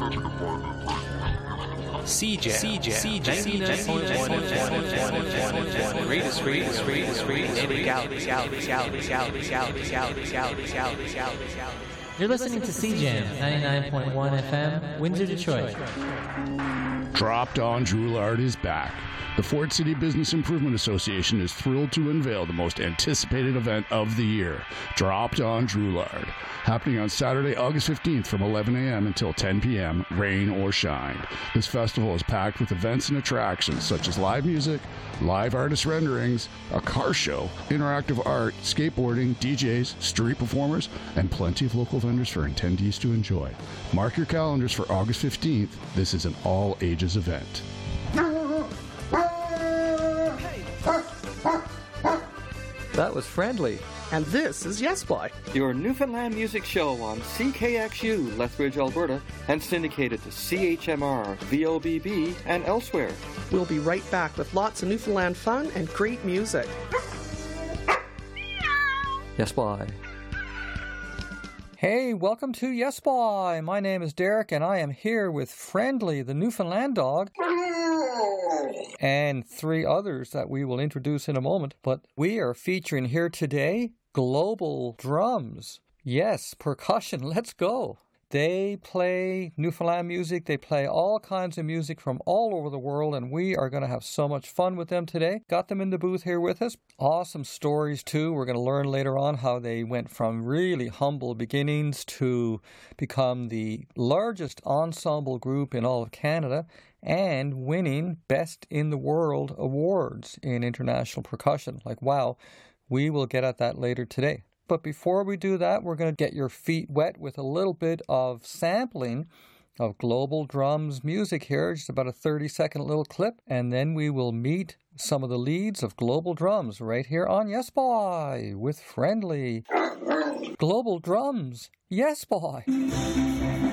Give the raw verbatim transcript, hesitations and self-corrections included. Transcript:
C J, C J, C J, ninety-nine point one, greatest, greatest, greatest, greatest, You're listening to C J ninety-nine point one F M, Windsor, Detroit. Dropped On Droulard is back. The Fort City Business Improvement Association is thrilled to unveil the most anticipated event of the year, Dropped On Droulard, happening on Saturday, August fifteenth from eleven a.m. until ten p.m., rain or shine. This festival is packed with events and attractions such as live music, live artist renderings, a car show, interactive art, skateboarding, D Js, street performers, and plenty of local vendors for attendees to enjoy. Mark your calendars for August fifteenth. This is an all-ages event. That was Friendly. And this is Yes Boy, Your Newfoundland music show on C K X U, Lethbridge, Alberta, and syndicated to C H M R, V O B B, and elsewhere. We'll be right back with lots of Newfoundland fun and great music. Yes, boy. Hey, welcome to Yes Boy. My name is Derek, and I am here with Friendly, the Newfoundland dog, and three others that we will introduce in a moment. But we are featuring here today Global Drums. Yes, percussion. Let's go. They play Newfoundland music. They play all kinds of music from all over the world, and we are going to have so much fun with them today. Got them in the booth here with us. Awesome stories, too. We're going to learn later on how they went from really humble beginnings to become the largest ensemble group in all of Canada and winning Best in the World awards in international percussion. Like, wow, we will get at that later today. But before we do that, we're going to get your feet wet with a little bit of sampling of Global Drums music here, just about a thirty-second little clip, and then we will meet some of the leads of Global Drums right here on Yes Boy with Friendly. Global Drums, Yes Boy.